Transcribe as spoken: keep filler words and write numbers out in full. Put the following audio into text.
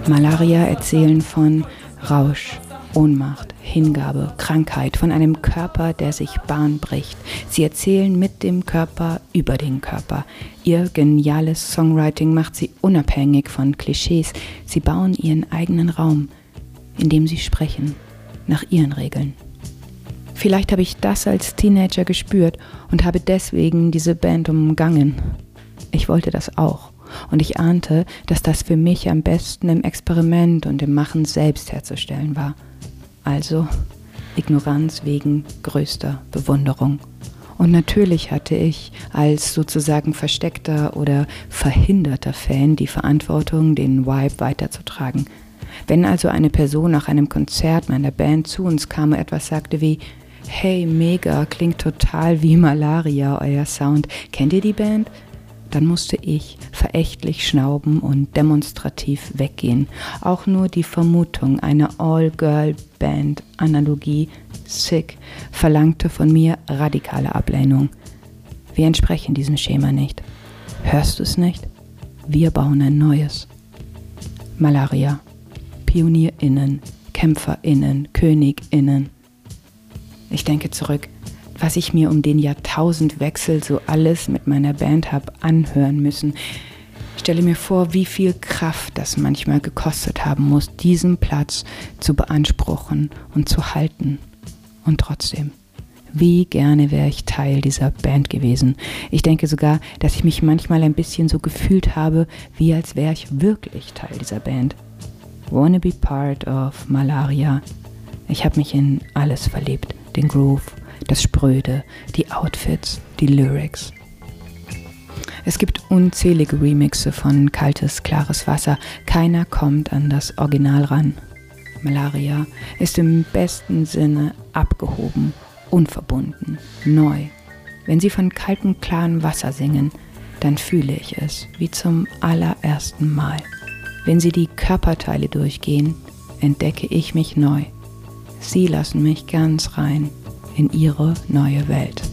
Malaria erzählen von Rausch, Ohnmacht, Hingabe, Krankheit, von einem Körper, der sich Bahn bricht. Sie erzählen mit dem Körper über den Körper. Ihr geniales Songwriting macht sie unabhängig von Klischees. Sie bauen ihren eigenen Raum, in dem sie sprechen, nach ihren Regeln. Vielleicht habe ich das als Teenager gespürt und habe deswegen diese Band umgangen. Ich wollte das auch. Und ich ahnte, dass das für mich am besten im Experiment und im Machen selbst herzustellen war. Also Ignoranz wegen größter Bewunderung. Und natürlich hatte ich als sozusagen versteckter oder verhinderter Fan die Verantwortung, den Vibe weiterzutragen. Wenn also eine Person nach einem Konzert meiner Band zu uns kam und etwas sagte wie: Hey, mega, klingt total wie Malaria, euer Sound. Kennt ihr die Band? Dann musste ich verächtlich schnauben und demonstrativ weggehen. Auch nur die Vermutung einer All-Girl-Band-Analogie, Sick, verlangte von mir radikale Ablehnung. Wir entsprechen diesem Schema nicht. Hörst du es nicht? Wir bauen ein neues. Malaria. PionierInnen, KämpferInnen, KönigInnen. Ich denke zurück, was ich mir um den Jahrtausendwechsel so alles mit meiner Band habe anhören müssen. Ich stelle mir vor, wie viel Kraft das manchmal gekostet haben muss, diesen Platz zu beanspruchen und zu halten. Und trotzdem, wie gerne wäre ich Teil dieser Band gewesen. Ich denke sogar, dass ich mich manchmal ein bisschen so gefühlt habe, wie als wäre ich wirklich Teil dieser Band. Wanna be part of Malaria. Ich habe mich in alles verliebt. Den Groove, das Spröde, die Outfits, die Lyrics. Es gibt unzählige Remixe von Kaltes, klares Wasser. Keiner kommt an das Original ran. Malaria ist im besten Sinne abgehoben, unverbunden, neu. Wenn sie von kaltem, klarem Wasser singen, dann fühle ich es wie zum allerersten Mal. Wenn sie die Körperteile durchgehen, entdecke ich mich neu. Sie lassen mich ganz rein in ihre neue Welt.